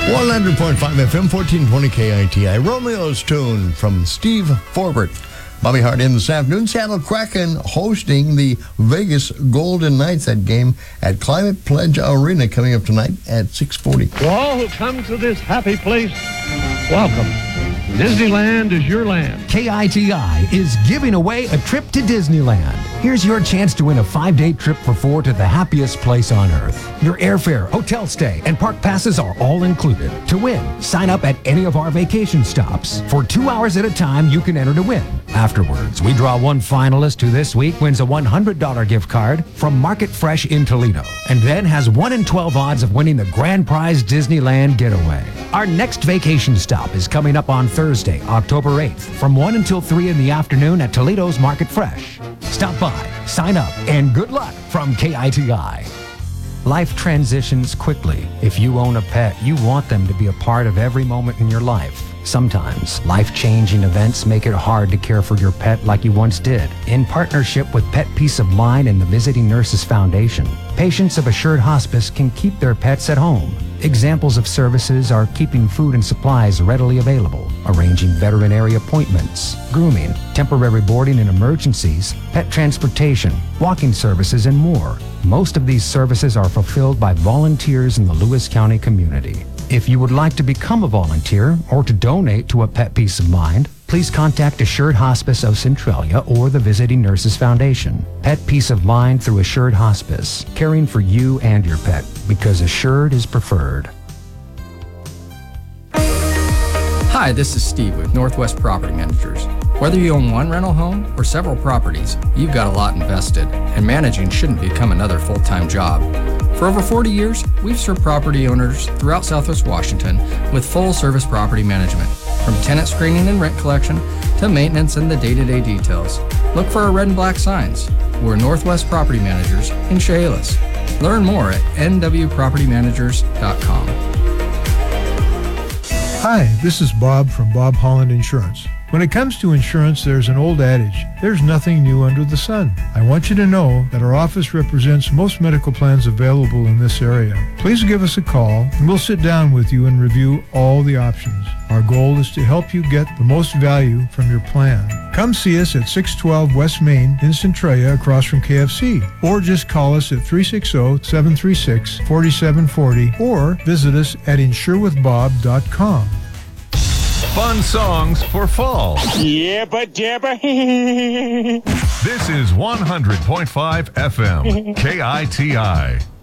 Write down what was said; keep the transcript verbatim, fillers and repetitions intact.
one hundred point five F M, fourteen twenty K I T I. Romeo's Tune from Steve Forbert. Bobby Hart in this afternoon. Seattle Kraken hosting the Vegas Golden Knights. That game at Climate Pledge Arena coming up tonight at six forty. To all who come to this happy place, welcome. Disneyland is your land. K I T I is giving away a trip to Disneyland. Here's your chance to win a five-day trip for four to the happiest place on earth. Your airfare, hotel stay, and park passes are all included. To win, sign up at any of our vacation stops. For two hours at a time, you can enter to win. Afterwards, we draw one finalist who this week wins a one hundred dollars gift card from Market Fresh in Toledo, and then has one in twelve odds of winning the grand prize Disneyland getaway. Our next vacation stop is coming up on Thursday, October eighth, from one until three in the afternoon at Toledo's Market Fresh. Stop by, sign up, and good luck from K I T I. Life transitions quickly. If you own a pet, you want them to be a part of every moment in your life. Sometimes, life-changing events make it hard to care for your pet like you once did. In partnership with Pet Peace of Mind and the Visiting Nurses Foundation, patients of Assured Hospice can keep their pets at home. Examples of services are keeping food and supplies readily available, arranging veterinary appointments, grooming, temporary boarding in emergencies, pet transportation, walking services, and more. Most of these services are fulfilled by volunteers in the Lewis County community. If you would like to become a volunteer or to donate to a Pet Peace of Mind, please contact Assured Hospice of Centralia or the Visiting Nurses Foundation. Pet Peace of Mind through Assured Hospice, caring for you and your pet, because Assured is preferred. Hi, this is Steve with Northwest Property Managers. Whether you own one rental home or several properties, you've got a lot invested, and managing shouldn't become another full-time job. For over forty years, we've served property owners throughout Southwest Washington with full-service property management, from tenant screening and rent collection to maintenance and the day-to-day details. Look for our red and black signs. We're Northwest Property Managers in Chehalis. Learn more at N W property managers dot com. Hi, this is Bob from Bob Holland Insurance. When it comes to insurance, there's an old adage, there's nothing new under the sun. I want you to know that our office represents most medical plans available in this area. Please give us a call and we'll sit down with you and review all the options. Our goal is to help you get the most value from your plan. Come see us at six twelve West Main in Centralia across from K F C, or just call us at three six zero, seven three six, four seven four zero or visit us at insure with bob dot com. Fun songs for fall. Yabba dabba. This is one hundred point five F M, K I T I.